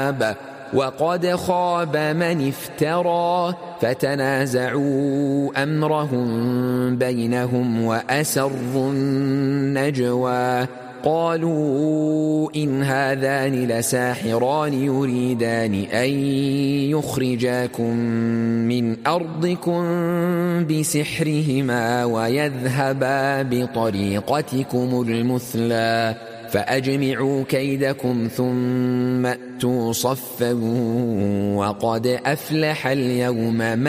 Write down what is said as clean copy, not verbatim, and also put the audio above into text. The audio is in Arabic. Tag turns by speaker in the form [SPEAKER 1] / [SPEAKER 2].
[SPEAKER 1] مآب وقد خاب من افترى فتنازعوا أمرهم بينهم وأسروا النجوى قالوا إن هذان لساحران يريدان أن يخرجاكم من أرضكم بسحرهما ويذهبا بطريقتكم المثلى فأجمعوا كيدكم ثم أتوا صفا وقد أفلح اليوم